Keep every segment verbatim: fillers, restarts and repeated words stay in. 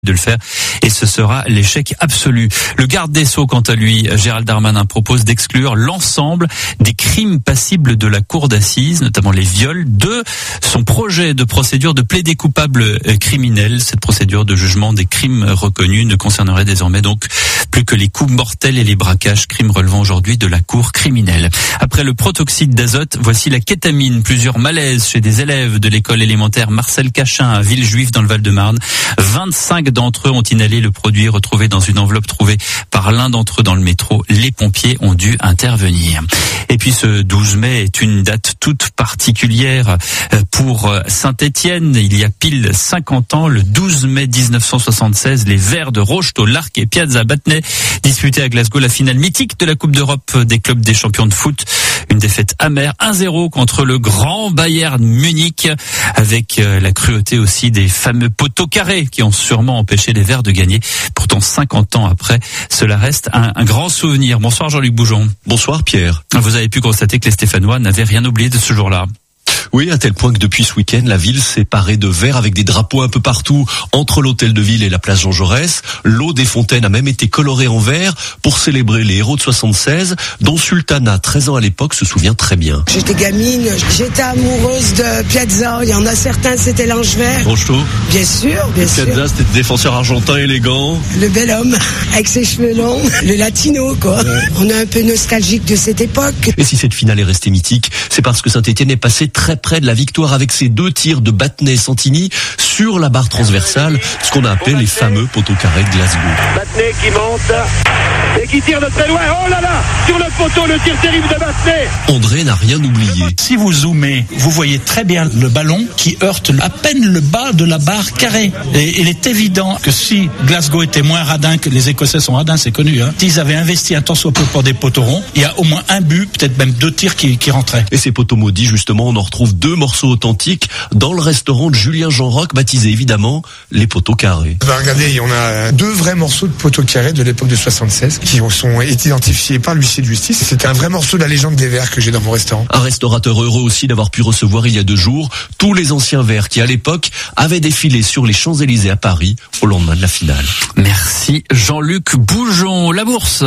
de le faire et ce sera l'échec absolu. Le garde des Sceaux, quant à lui, Gérald Darmanin, propose d'exclure l'ensemble des crimes passibles de la cour d'assises, notamment les viols, de son projet de procédure de plaider coupable criminel. Cette procédure de jugement des crimes reconnus ne concernerait désormais donc plus que les coups mortels et les braquages, crimes relevant aujourd'hui de la cour criminelle. Après le protoxyde d'azote, voici la kétamine. Plusieurs malaises chez des élèves de l'école élémentaire Marcel Cachin à Villejuif dans le Val-de-Marne. vingt-cinq d'entre eux ont inhalé le produit retrouvé dans une enveloppe trouvée par l'un d'entre eux dans le métro. Les pompiers ont dû intervenir. Et puis ce douze mai est une date toute particulière pour Saint-Étienne. Il y a pile cinquante ans, le douze mai dix-neuf cent soixante-seize, les Verts de Rocheteau, l'Arc et Piazza Battenay disputaient à Glasgow la finale mythique de la Coupe d'Europe des clubs des champions de foot. Une défaite amère, un zéro contre le grand Bayern Munich, avec la cruauté aussi des fameux poteaux carrés qui ont sûrement empêché les Verts de gagner. Pourtant, cinquante ans après, cela reste un, un grand souvenir. Bonsoir Jean-Luc Boujon. Bonsoir Pierre. Vous avez pu constater que les Stéphanois n'avaient rien oublié de ce jour-là. Oui, à tel point que depuis ce week-end, la ville s'est parée de verre avec des drapeaux un peu partout entre l'hôtel de ville et la place Jean Jaurès. L'eau des fontaines a même été colorée en vert pour célébrer les héros de soixante-seize, dont Sultana, treize ans à l'époque, se souvient très bien. J'étais gamine, j'étais amoureuse de Piazza. Il y en a certains, c'était Langevert. Rocheteau. Bien sûr, bien sûr. Piazza, c'était le défenseur argentin élégant. Le bel homme, avec ses cheveux longs. Le latino, quoi. Ouais. On est un peu nostalgique de cette époque. Et si cette finale est restée mythique, c'est parce que Saint-Étienne est passé très près de la victoire avec ses deux tirs de Battenay et Santini sur la barre transversale, ce qu'on a appelé les fameux poteaux carrés de Glasgow. Battenay qui monte et qui tire de très loin. Oh là là, sur le poteau, le tir terrible de Battenay. André n'a rien oublié. Si vous zoomez, vous voyez très bien le ballon qui heurte à peine le bas de la barre carrée. Et il est évident que si Glasgow était moins radin, que les Écossais sont radins, c'est connu, hein, s'ils avaient investi un tant soit peu pour des poteaux ronds, il y a au moins un but, peut-être même deux tirs qui, qui rentraient. Et ces poteaux maudits, justement, on en retrouve deux morceaux authentiques dans le restaurant de Julien Jean Roch, baptisé évidemment les poteaux carrés. Bah regardez, on a deux vrais morceaux de poteaux carrés de l'époque de soixante-seize qui sont identifiés par l'huissier de justice. C'était un vrai morceau de la légende des Verts que j'ai dans mon restaurant. Un restaurateur heureux aussi d'avoir pu recevoir il y a deux jours tous les anciens Verts qui à l'époque avaient défilé sur les Champs-Élysées à Paris au lendemain de la finale. Merci Jean-Luc Boujon. La bourse.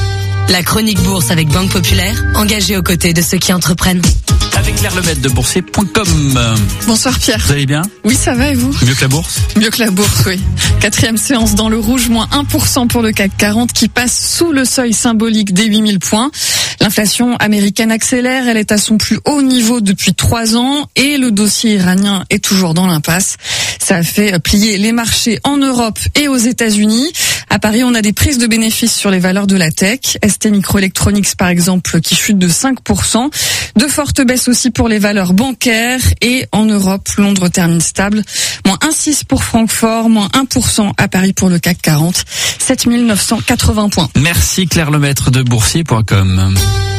La chronique bourse avec Banque Populaire, engagée aux côtés de ceux qui entreprennent. Avec Claire Lemaitre de boursier point com. Bonsoir Pierre. Vous allez bien? Oui, ça va et vous? Mieux que la bourse? Mieux que la bourse, oui. Quatrième séance dans le rouge, moins un pour cent pour le C A C quarante qui passe sous le seuil symbolique des huit mille points. L'inflation américaine accélère, elle est à son plus haut niveau depuis trois ans et le dossier iranien est toujours dans l'impasse. Ça a fait plier les marchés en Europe et aux États-Unis. À Paris, on a des prises de bénéfices sur les valeurs de la tech. S T Microelectronics, par exemple, qui chute de cinq pour cent. De fortes baisses aussi pour les valeurs bancaires. Et en Europe, Londres termine stable. Moins un virgule six pour Francfort, moins un pour cent à Paris pour le C A C quarante. sept mille neuf cent quatre-vingts points. Merci Claire Lemaitre de boursier point com.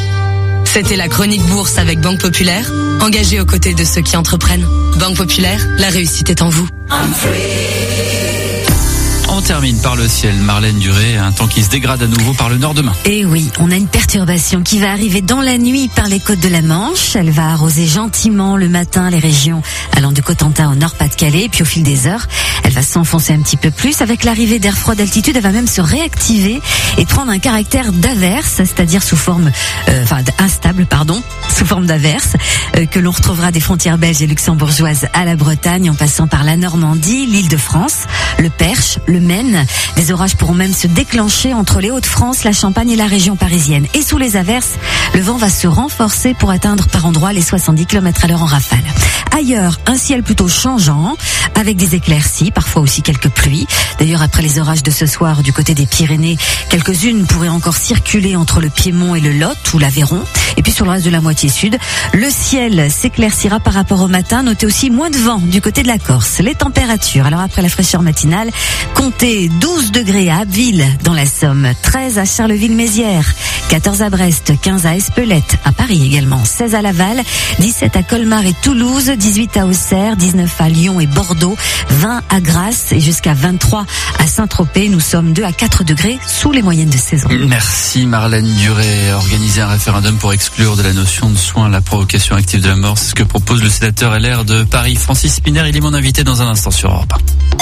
C'était la chronique bourse avec Banque Populaire, engagée aux côtés de ceux qui entreprennent. Banque Populaire, la réussite est en vous. On termine par le ciel, Marlène Duré, un temps qui se dégrade à nouveau par le nord demain. Et oui, on a une perturbation qui va arriver dans la nuit par les côtes de la Manche. Elle va arroser gentiment le matin les régions allant du Cotentin au Nord-Pas-de-Calais. Puis au fil des heures, elle va s'enfoncer un petit peu plus. Avec l'arrivée d'air froid d'altitude, elle va même se réactiver et prendre un caractère d'averse, c'est-à-dire sous forme, euh, enfin instable, pardon, sous forme d'averse, euh, que l'on retrouvera des frontières belges et luxembourgeoises à la Bretagne, en passant par la Normandie, l'Île-de-France, le Perche, le Maine. Des orages pourront même se déclencher entre les Hauts-de-France, la Champagne et la région parisienne. Et sous les averses, le vent va se renforcer pour atteindre par endroits les soixante-dix kilomètres à l'heure en rafale. Ailleurs, un ciel plutôt changeant, avec des éclaircies, parfois aussi quelques pluies. D'ailleurs, après les orages de ce soir du côté des Pyrénées, quelques-unes pourraient encore circuler entre le Piémont et le Lot ou l'Aveyron. Et puis sur le reste de la moitié sud, le ciel s'éclaircira par rapport au matin. Notez aussi moins de vent du côté de la Corse. Les températures, alors après la fraîcheur matinale, comptez douze degrés à Abbeville dans la Somme, treize à Charleville-Mézières, quatorze à Brest, quinze à Espelette, à Paris également, seize à Laval, dix-sept à Colmar et Toulouse, dix-huit à Auxerre, dix-neuf à Lyon et Bordeaux, vingt à Grasse et jusqu'à vingt-trois à Saint-Tropez. Nous sommes deux à quatre degrés sous les moyennes de saison. Merci Marlène Duré. Organiser un référendum pour exclure de la notion de soin la provocation active de la mort, c'est ce que propose le sénateur L R de Paris, Francis Spinner. Il est mon invité dans un instant sur Europe un.